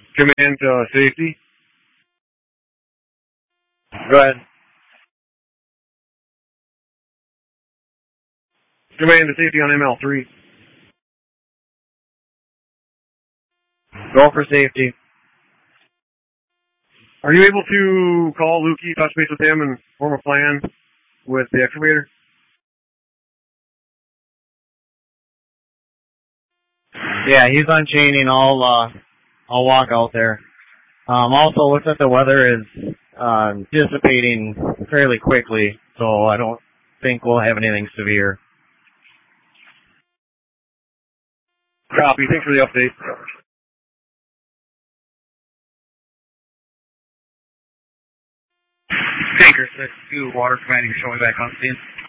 Command safety. Go ahead. Command to safety on ML3. Go for safety. Are you able to call Lukey, touch base with him, and form a plan with the excavator? Yeah, he's unchaining. I'll walk out there. Also, looks like the weather is dissipating fairly quickly, so I don't think we'll have anything severe. Copy. Thanks for the update. Tanker 6-2, water command, you can show me back on scene.